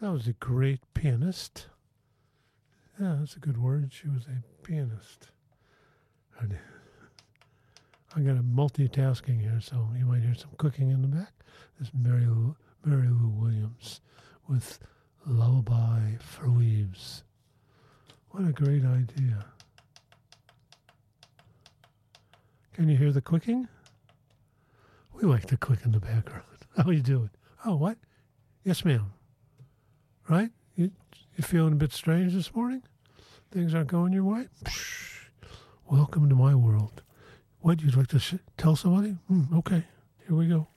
That was a great pianist. Yeah, that's a good word. She was a pianist. And I'm going to multitasking here, so you might hear some cooking in the back. This is Mary Lou Williams with Lullaby for Leaves. What a great idea. Can you hear the clicking? We like to click in the background. How you doing? Oh, what? Yes, ma'am. Right? You feeling a bit strange this morning? Things aren't going your way? Psh, welcome to my world. What, you'd like to tell somebody? Okay, here we go.